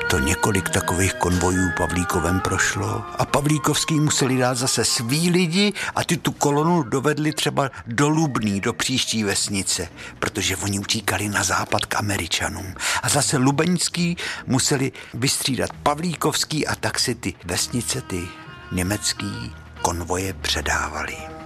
To několik takových konvojů Pavlíkovem prošlo a Pavlíkovský museli dát zase svý lidi a ty tu kolonu dovedli třeba do Lubný, do příští vesnice, protože oni utíkali na západ k Američanům. A zase Lubeňský museli vystřídat Pavlíkovský a tak si ty vesnice, ty německý konvoje předávali.